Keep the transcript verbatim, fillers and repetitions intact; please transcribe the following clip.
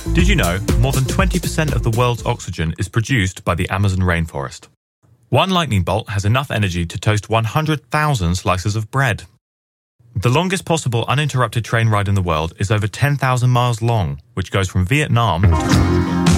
Did you know more than twenty percent of the world's oxygen is produced by the Amazon rainforest? One lightning bolt has enough energy to toast one hundred thousand slices of bread. The longest possible uninterrupted train ride in the world is over ten thousand miles long, which goes from Vietnam to